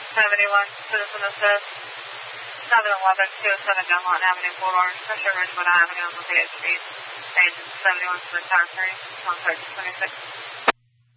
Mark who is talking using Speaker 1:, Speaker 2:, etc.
Speaker 1: 71, Citizen Assist, 711-207 Dunlop Avenue, Fort Orange, Pressure Ridgewood Avenue on the 8th Street, page 71 for Tower 3, on 1326.